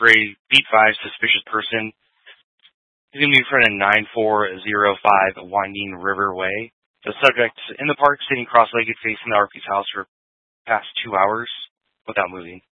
for a Beat 5 suspicious person. He's going to be in front of 9405 Winding River Way. The subject in the park, sitting cross-legged facing the RP's house for the past 2 hours without moving.